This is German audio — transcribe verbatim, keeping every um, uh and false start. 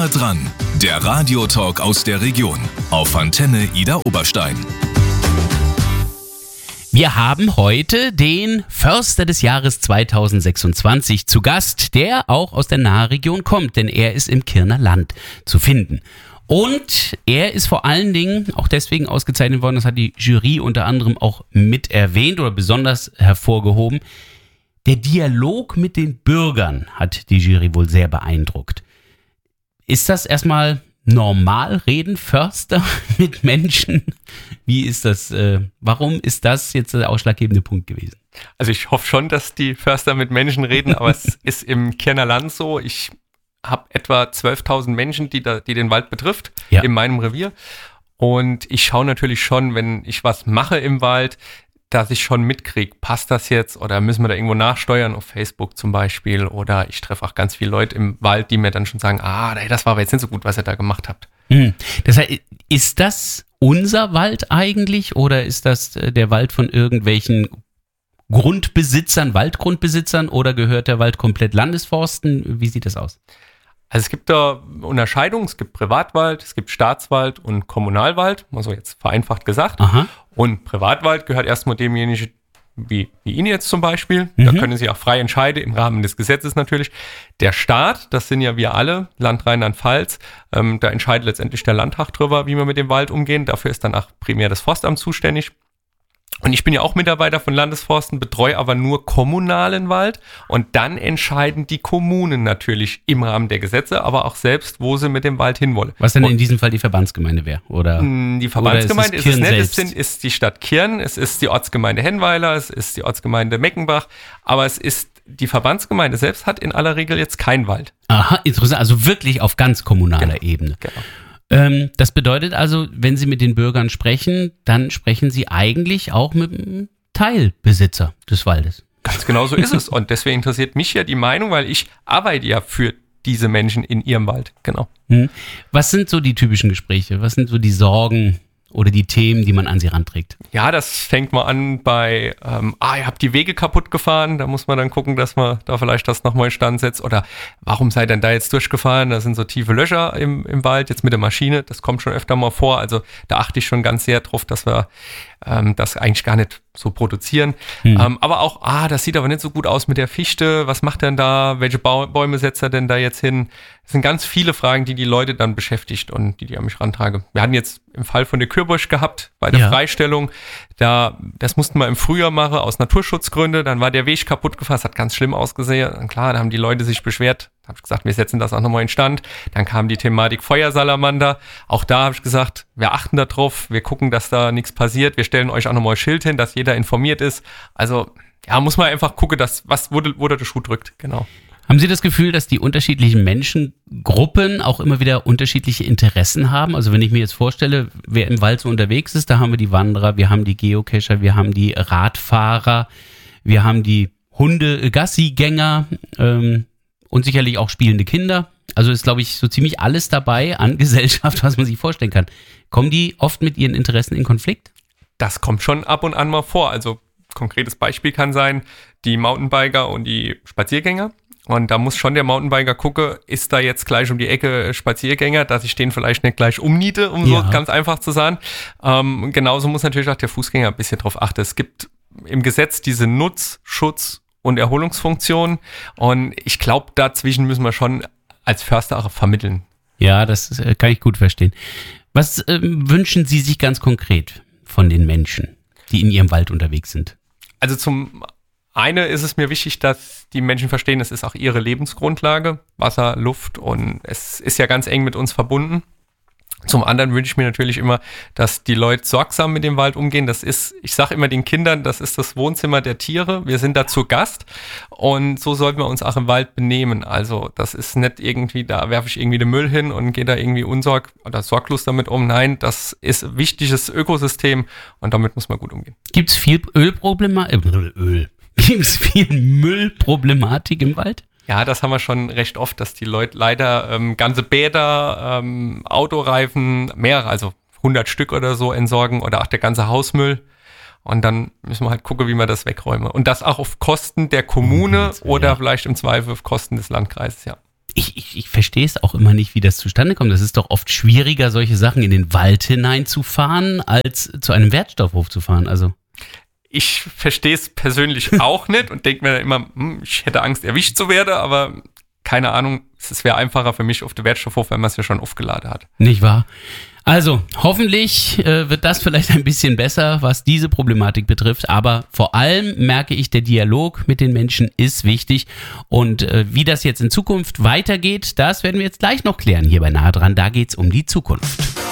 Nahe dran, der Radiotalk aus der Region auf Antenne Idar Oberstein. Wir haben heute den Förster des Jahres zweitausendsechsundzwanzig zu Gast, der auch aus der Nahregion kommt, denn er ist im Kirner Land zu finden. Und er ist vor allen Dingen auch deswegen ausgezeichnet worden, das hat die Jury unter anderem auch mit erwähnt oder besonders hervorgehoben. Der Dialog mit den Bürgern hat die Jury wohl sehr beeindruckt. Ist das erstmal normal, reden Förster mit Menschen? Wie ist das? Äh, warum ist das jetzt der ausschlaggebende Punkt gewesen? Also ich hoffe schon, dass die Förster mit Menschen reden, aber es ist im Kirner Land so. Ich habe etwa zwölftausend Menschen, die, da, die den Wald betrifft, ja, in meinem Revier. Und ich schaue natürlich schon, wenn ich was mache im Wald, dass ich schon mitkriege, passt das jetzt oder müssen wir da irgendwo nachsteuern, auf Facebook zum Beispiel, oder ich treffe auch ganz viele Leute im Wald, die mir dann schon sagen, ah, das war aber jetzt nicht so gut, was ihr da gemacht habt. Hm. Das heißt, ist das unser Wald eigentlich oder ist das der Wald von irgendwelchen Grundbesitzern, Waldgrundbesitzern oder gehört der Wald komplett Landesforsten? Wie sieht das aus? Also es gibt da Unterscheidungen, es gibt Privatwald, es gibt Staatswald und Kommunalwald, mal so jetzt vereinfacht gesagt. Aha. Und Privatwald gehört erstmal demjenigen, wie, wie Ihnen jetzt zum Beispiel. Mhm. Da können Sie auch frei entscheiden, im Rahmen des Gesetzes natürlich. Der Staat, das sind ja wir alle, Land Rheinland-Pfalz, ähm, da entscheidet letztendlich der Landtag drüber, wie wir mit dem Wald umgehen. Dafür ist dann auch primär das Forstamt zuständig. Und ich bin ja auch Mitarbeiter von Landesforsten, betreue aber nur kommunalen Wald und dann entscheiden die Kommunen natürlich im Rahmen der Gesetze, aber auch selbst, wo sie mit dem Wald hinwollen. Was denn und in diesem Fall die Verbandsgemeinde wäre? Oder die Verbandsgemeinde ist es, ist es nicht, selbst? es ist die Stadt Kirn, es ist die Ortsgemeinde Hennweiler, es ist die Ortsgemeinde Meckenbach, aber es ist die Verbandsgemeinde selbst hat in aller Regel jetzt keinen Wald. Aha, interessant, also wirklich auf ganz kommunaler Genau. Ebene. Genau. Das bedeutet also, wenn Sie mit den Bürgern sprechen, dann sprechen Sie eigentlich auch mit dem Teilbesitzer des Waldes. Ganz genau so ist es. Und deswegen interessiert mich ja die Meinung, weil ich arbeite ja für diese Menschen in ihrem Wald. Genau. Was sind so die typischen Gespräche? Was sind so die Sorgen oder die Themen, die man an Sie ranträgt? Ja, das fängt mal an bei, ähm, ah, ihr habt die Wege kaputt gefahren, da muss man dann gucken, dass man da vielleicht das nochmal in Stand setzt. Oder warum seid ihr denn da jetzt durchgefahren? Da sind so tiefe Löcher im, im Wald, jetzt mit der Maschine, das kommt schon öfter mal vor. Also da achte ich schon ganz sehr drauf, dass wir ähm, das eigentlich gar nicht so produzieren. Hm. Ähm, aber auch, ah, das sieht aber nicht so gut aus mit der Fichte, was macht denn da, welche Bau- Bäume setzt er denn da jetzt hin? Das sind ganz viele Fragen, die die Leute dann beschäftigt und die die an mich rantragen. Wir hatten jetzt im Fall von der Kürbusch gehabt, bei der Ja. Freistellung, da, das mussten wir im Frühjahr machen, aus Naturschutzgründen, dann war der Weg kaputt gefahren, das hat ganz schlimm ausgesehen, und klar, da haben die Leute sich beschwert, da habe ich gesagt, wir setzen das auch nochmal in Stand, dann kam die Thematik Feuersalamander, auch da habe ich gesagt, wir achten da drauf, wir gucken, dass da nichts passiert, wir stellen euch auch nochmal ein Schild hin, dass jeder informiert ist, also, ja, muss man einfach gucken, dass, was, wo, wo der Schuh drückt, genau. Haben Sie das Gefühl, dass die unterschiedlichen Menschengruppen auch immer wieder unterschiedliche Interessen haben? Also wenn ich mir jetzt vorstelle, wer im Wald so unterwegs ist, da haben wir die Wanderer, wir haben die Geocacher, wir haben die Radfahrer, wir haben die Hunde-Gassi-Gänger ähm, und sicherlich auch spielende Kinder. Also ist, glaube ich, so ziemlich alles dabei an Gesellschaft, was man sich vorstellen kann. Kommen die oft mit ihren Interessen in Konflikt? Das kommt schon ab und an mal vor, also konkretes Beispiel kann sein, die Mountainbiker und die Spaziergänger. Und da muss schon der Mountainbiker gucken, ist da jetzt gleich um die Ecke Spaziergänger, dass ich den vielleicht nicht gleich umniete, um Ja. so ganz einfach zu sagen. Ähm, genauso muss natürlich auch der Fußgänger ein bisschen drauf achten. Es gibt im Gesetz diese Nutz-, Schutz- und Erholungsfunktion. Und ich glaube, dazwischen müssen wir schon als Förster auch vermitteln. Ja, das äh, kann ich gut verstehen. Was ähm, wünschen Sie sich ganz konkret von den Menschen, die in Ihrem Wald unterwegs sind? Also zum Eine ist es mir wichtig, dass die Menschen verstehen, es ist auch ihre Lebensgrundlage, Wasser, Luft, und es ist ja ganz eng mit uns verbunden. Zum anderen wünsche ich mir natürlich immer, dass die Leute sorgsam mit dem Wald umgehen. Das ist, ich sage immer den Kindern, das ist das Wohnzimmer der Tiere. Wir sind da zu Gast und so sollten wir uns auch im Wald benehmen. Also das ist nicht irgendwie, da werfe ich irgendwie den Müll hin und gehe da irgendwie unsorg oder sorglos damit um. Nein, das ist ein wichtiges Ökosystem und damit muss man gut umgehen. Gibt es viel Ölproblematik? Äh, Öl. Gibt es viel Müllproblematik im Wald? Ja, das haben wir schon recht oft, dass die Leute leider ähm, ganze Bäder, ähm, Autoreifen, mehrere, also hundert Stück oder so entsorgen oder auch der ganze Hausmüll. Und dann müssen wir halt gucken, wie wir das wegräumen. Und das auch auf Kosten der Kommune Mhm, oder ja. vielleicht im Zweifel auf Kosten des Landkreises, ja. ich, ich, ich verstehe es auch immer nicht, wie das zustande kommt. Das ist doch oft schwieriger, solche Sachen in den Wald hineinzufahren, als zu einem Wertstoffhof zu fahren. Also ich verstehe es persönlich auch nicht und denke mir dann immer, hm, ich hätte Angst, erwischt zu werden, aber keine Ahnung, es wäre einfacher für mich auf den Wertstoffhof, wenn man es ja schon aufgeladen hat. Nicht wahr? Also, hoffentlich äh, wird das vielleicht ein bisschen besser, was diese Problematik betrifft, aber vor allem merke ich, der Dialog mit den Menschen ist wichtig und äh, wie das jetzt in Zukunft weitergeht, das werden wir jetzt gleich noch klären hier bei Nahe dran, da geht's um die Zukunft.